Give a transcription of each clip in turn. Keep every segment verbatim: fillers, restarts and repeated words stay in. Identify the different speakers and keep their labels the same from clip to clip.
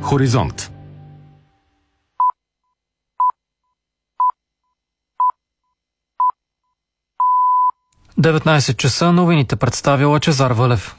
Speaker 1: Хоризонт.
Speaker 2: деветнайсет часа, новините представя Лъчезар Вълев.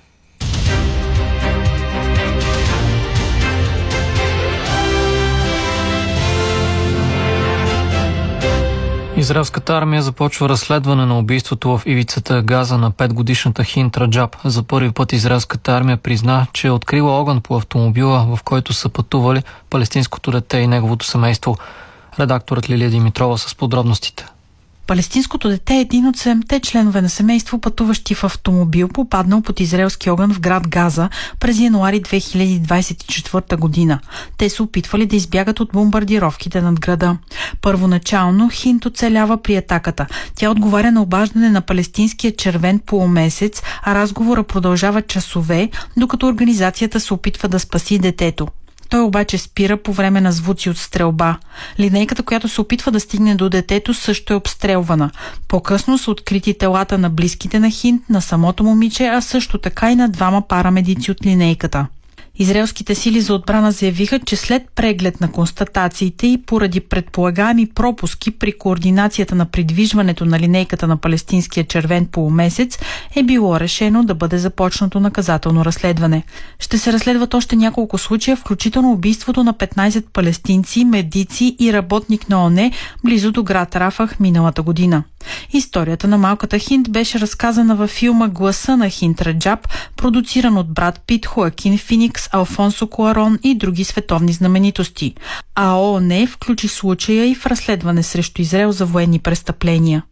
Speaker 2: Израелската армия започва разследване на убийството в ивицата Газа на петгодишната Хинд Раджаб. За първи път израелската армия призна, че е открила огън по автомобила, в който са пътували палестинското дете и неговото семейство. Редакторът Лилия Димитрова с подробностите.
Speaker 3: Палестинското дете е един от седемте членове на семейство, пътуващи в автомобил, попаднал под израелски огън в град Газа през януари две хиляди двадесет и четвърта година. Те се опитвали да избягат от бомбардировките над града. Първоначално Хинд оцелява при атаката. Тя отговаря на обаждане на палестинския червен полумесец, а разговора продължава часове, докато организацията се опитва да спаси детето. Той обаче спира по време на звуци от стрелба. Линейката, която се опитва да стигне до детето, също е обстрелвана. По-късно са открити телата на близките на Хинд, на самото момиче, а също така и на двама парамедици от линейката. Израелските сили за отбрана заявиха, че след преглед на констатациите и поради предполагаеми пропуски при координацията на придвижването на линейката на палестинския червен полумесец е било решено да бъде започнато наказателно разследване. Ще се разследват още няколко случая, включително убийството на петнайсет палестинци, медици и работник на ООН близо до град Рафах миналата година. Историята на малката Хинд беше разказана във филма "Гласа на Хинд Раджаб", продуциран от Брад Пит, Хоакин Феникс, Алфонсо Куарон и други световни знаменитости. А ООН включи случая и в разследване срещу Израел за военни престъпления.